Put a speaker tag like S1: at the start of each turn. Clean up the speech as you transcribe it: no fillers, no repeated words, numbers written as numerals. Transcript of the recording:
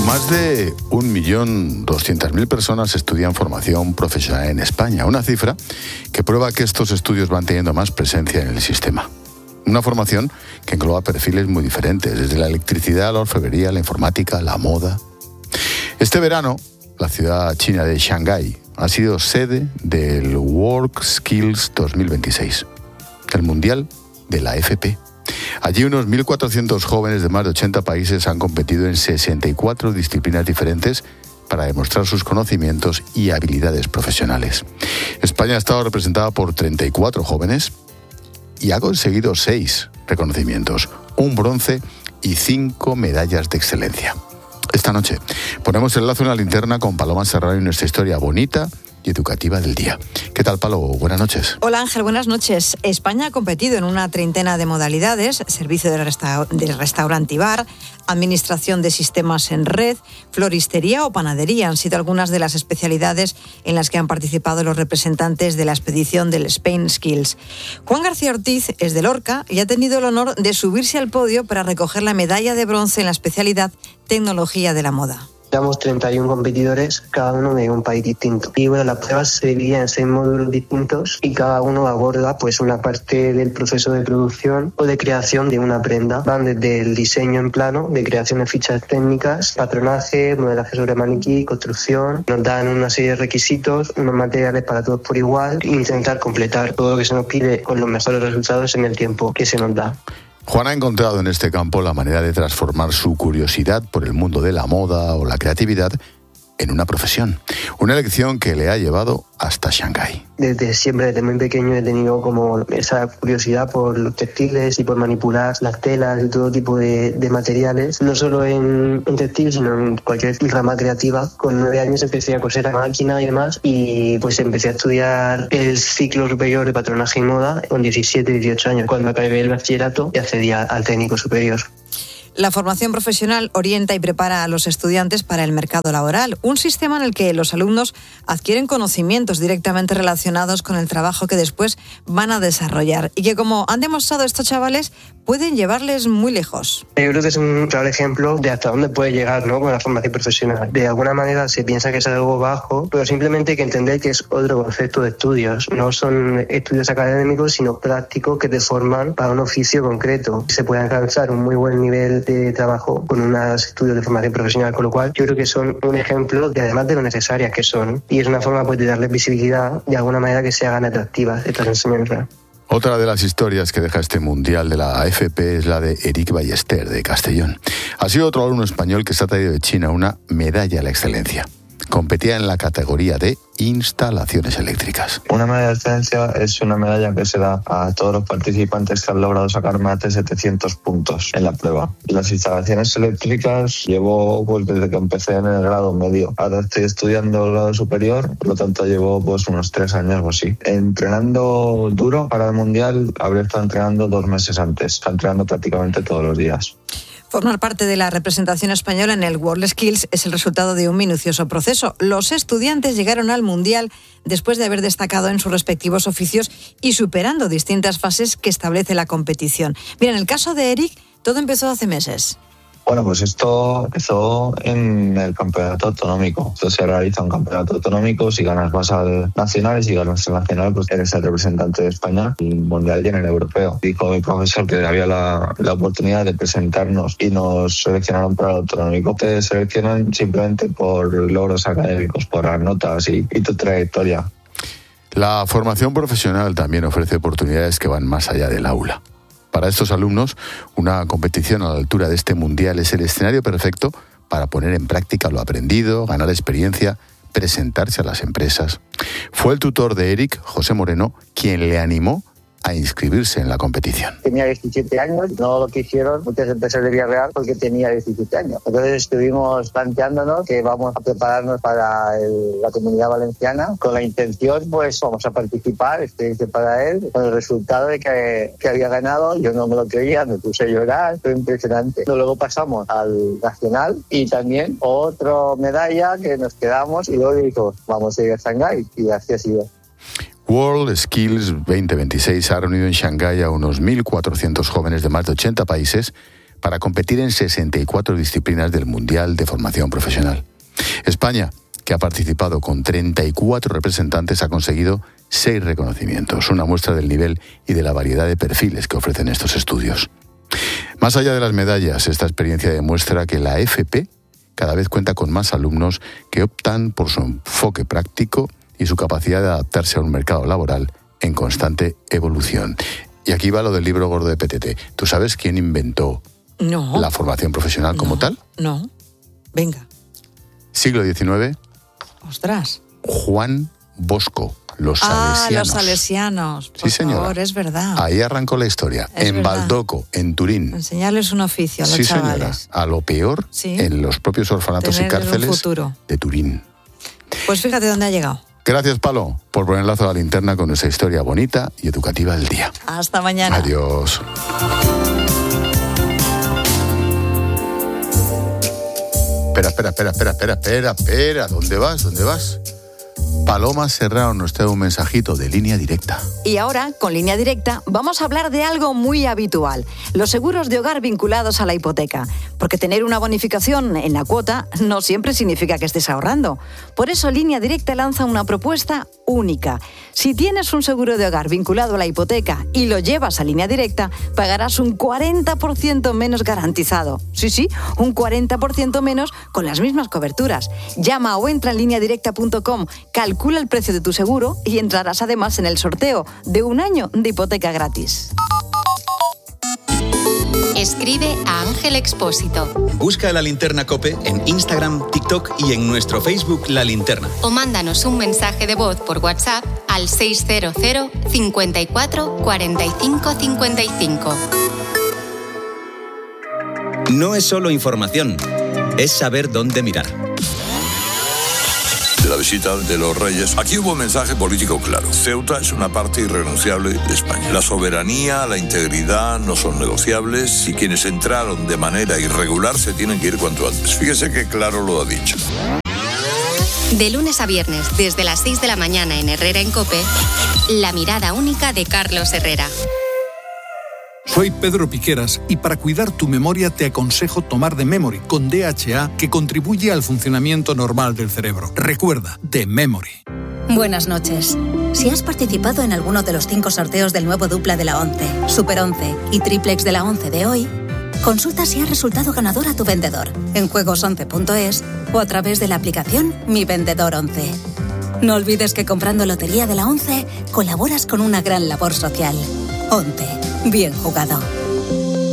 S1: Más de 1.200.000 personas estudian formación profesional en España, una cifra que prueba que estos estudios van teniendo más presencia en el sistema. Una formación que engloba perfiles muy diferentes, desde la electricidad, la orfebrería, la informática, la moda. Este verano, la ciudad china de Shanghái ha sido sede del WorldSkills 2026, el Mundial de la FP. Allí unos 1.400 jóvenes de más de 80 países han competido en 64 disciplinas diferentes para demostrar sus conocimientos y habilidades profesionales. España ha estado representada por 34 jóvenes y ha conseguido 6 reconocimientos, un bronce y 5 medallas de excelencia. Esta noche ponemos el lazo en la linterna con Paloma Serrano y nuestra historia bonita y educativa del día. ¿Qué tal, Palo? Buenas noches.
S2: Hola, Ángel, buenas noches. España ha competido en una treintena de modalidades: servicio de restaurante y bar, administración de sistemas en red, floristería o panadería. Han sido algunas de las especialidades en las que han participado los representantes de la expedición del Spain Skills. Juan García Ortiz es de Lorca y ha tenido el honor de subirse al podio para recoger la medalla de bronce en la especialidad Tecnología de la Moda.
S3: Éramos 31 competidores, cada uno de un país distinto. Y bueno, las pruebas se dividían en 6 módulos distintos y cada uno aborda pues una parte del proceso de producción o de creación de una prenda. Van desde el diseño en plano, de creación de fichas técnicas, patronaje, modelaje sobre maniquí, construcción. Nos dan una serie de requisitos, unos materiales para todos por igual e intentar completar todo lo que se nos pide con los mejores resultados en el tiempo que se nos da.
S1: Juan ha encontrado en este campo la manera de transformar su curiosidad por el mundo de la moda o la creatividad en una profesión. Una elección que le ha llevado hasta Shanghái.
S3: Desde siempre, desde muy pequeño, he tenido como esa curiosidad por los textiles y por manipular las telas y todo tipo de materiales, no solo en textiles, sino en cualquier rama creativa. Con 9 años empecé a coser a máquina y demás, y pues empecé a estudiar el ciclo superior de patronaje y moda con 17, 18 años. Cuando acabé el bachillerato, y accedí al técnico superior.
S2: La formación profesional orienta y prepara a los estudiantes para el mercado laboral, un sistema en el que los alumnos adquieren conocimientos directamente relacionados con el trabajo que después van a desarrollar y que, como han demostrado estos chavales, pueden llevarles muy lejos.
S3: Yo creo que es un claro ejemplo de hasta dónde puede llegar, ¿no?, con la formación profesional. De alguna manera se piensa que es algo bajo, pero simplemente hay que entender que es otro concepto de estudios. No son estudios académicos, sino prácticos que te forman para un oficio concreto. Se puede alcanzar un muy buen nivel de trabajo con unos estudios de formación profesional, con lo cual yo creo que son un ejemplo de, además de lo necesarias que son, y es una forma pues de darles visibilidad de alguna manera que se hagan atractivas estas enseñanzas.
S1: Otra de las historias que deja este Mundial de la AFP es la de Eric Ballester, de Castellón. Ha sido otro alumno español que se ha traído de China una medalla a la excelencia. Competía en la categoría de instalaciones eléctricas.
S4: Una medalla de excelencia es una medalla que se da a todos los participantes que han logrado sacar más de 700 puntos en la prueba. Las instalaciones eléctricas llevo pues desde que empecé en el grado medio. Ahora estoy estudiando el grado superior, por lo tanto llevo pues unos 3 años o así. Entrenando duro para el Mundial, habría estado entrenando 2 meses antes. Está entrenando prácticamente todos los días.
S2: Formar parte de la representación española en el WorldSkills es el resultado de un minucioso proceso. Los estudiantes llegaron al Mundial después de haber destacado en sus respectivos oficios y superando distintas fases que establece la competición. Mira, en el caso de Eric, todo empezó hace meses.
S4: Bueno, pues esto empezó en el campeonato autonómico. Esto se realiza un campeonato autonómico. Si ganas vas al nacional y si ganas el nacional, pues eres el representante de España en el mundial y en el europeo. Dijo mi profesor que había la oportunidad de presentarnos y nos seleccionaron para el autonómico. Te seleccionan simplemente por logros académicos, por las notas y tu trayectoria.
S1: La formación profesional también ofrece oportunidades que van más allá del aula. Para estos alumnos, una competición a la altura de este mundial es el escenario perfecto para poner en práctica lo aprendido, ganar experiencia, presentarse a las empresas. Fue el tutor de Eric, José Moreno, quien le animó a inscribirse en la competición.
S5: Tenía 17 años, no lo quisieron muchas empresas de Villarreal porque tenía 17 años. Entonces estuvimos planteándonos que vamos a prepararnos para la Comunidad Valenciana con la intención, pues vamos a participar, experiencia para él, con el resultado de que había ganado. Yo no me lo creía, me puse a llorar, fue impresionante. Luego pasamos al Nacional y también otra medalla que nos quedamos y luego dijo, vamos a ir a Shanghái, y así ha sido.
S1: WorldSkills 2026 ha reunido en Shanghái a unos 1.400 jóvenes de más de 80 países para competir en 64 disciplinas del Mundial de Formación Profesional. España, que ha participado con 34 representantes, ha conseguido 6 reconocimientos, una muestra del nivel y de la variedad de perfiles que ofrecen estos estudios. Más allá de las medallas, esta experiencia demuestra que la FP cada vez cuenta con más alumnos que optan por su enfoque práctico y su capacidad de adaptarse a un mercado laboral en constante evolución. Y aquí va lo del libro gordo de PTT. ¿Tú sabes quién inventó la formación profesional como tal?
S2: No. Venga.
S1: Siglo XIX.
S2: Ostras.
S1: Juan Bosco, los salesianos.
S2: Los salesianos. Por favor, es verdad.
S1: Ahí arrancó la historia. En Baldoco, en Turín.
S2: Enseñarles un oficio a los chavales.
S1: Señora. A lo peor, en los propios orfanatos y cárceles de Turín.
S2: Pues fíjate dónde ha llegado.
S1: Gracias, Palo, por poner el lazo a la linterna con esa historia bonita y educativa del día.
S2: Hasta mañana.
S1: Adiós. Espera. ¿Dónde vas? Paloma Serrano nos trae un mensajito de Línea Directa.
S2: Y ahora, con Línea Directa, vamos a hablar de algo muy habitual, los seguros de hogar vinculados a la hipoteca. Porque tener una bonificación en la cuota no siempre significa que estés ahorrando. Por eso Línea Directa lanza una propuesta única. Si tienes un seguro de hogar vinculado a la hipoteca y lo llevas a Línea Directa, pagarás un 40% menos garantizado. Sí, un 40% menos con las mismas coberturas. Llama o entra en lineadirecta.com, calcula el precio de tu seguro y entrarás además en el sorteo de 1 año de hipoteca gratis.
S6: Escribe a Ángel Expósito.
S7: Busca La Linterna COPE en Instagram, TikTok y en nuestro Facebook La Linterna.
S6: O mándanos un mensaje de voz por WhatsApp al 600 54 45 55.
S7: No es solo información, es saber dónde mirar.
S8: De la visita de los reyes, aquí hubo un mensaje político claro. Ceuta es una parte irrenunciable de España. La soberanía, la integridad no son negociables y quienes entraron de manera irregular se tienen que ir cuanto antes. Fíjese qué claro lo ha dicho.
S6: De lunes a viernes, desde las 6 de la mañana en Herrera en COPE, la mirada única de Carlos Herrera.
S9: Soy Pedro Piqueras y para cuidar tu memoria te aconsejo tomar The Memory con DHA, que contribuye al funcionamiento normal del cerebro. Recuerda, The Memory.
S10: Buenas noches. Si has participado en alguno de los 5 sorteos del nuevo dupla de la 11, Super 11 y Triplex de la 11 de hoy, consulta si ha resultado ganador a tu vendedor en juegos11.es o a través de la aplicación Mi Vendedor 11. No olvides que comprando Lotería de la 11 colaboras con una gran labor social. 11. Bien jugado.